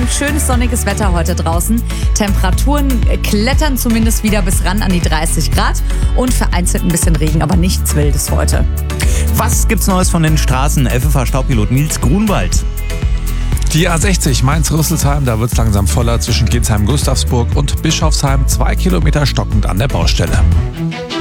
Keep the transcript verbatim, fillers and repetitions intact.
Schönes sonniges Wetter heute draußen. Temperaturen klettern zumindest wieder bis ran an die dreißig Grad und vereinzelt ein bisschen Regen, aber nichts Wildes heute. Was gibt's Neues von den Straßen? F F H-Staubpilot Nils Grunwald. Die A sechzig Mainz-Rüsselsheim, da wird's langsam voller zwischen Gensheim-Gustavsburg und Bischofsheim. Zwei Kilometer stockend an der Baustelle.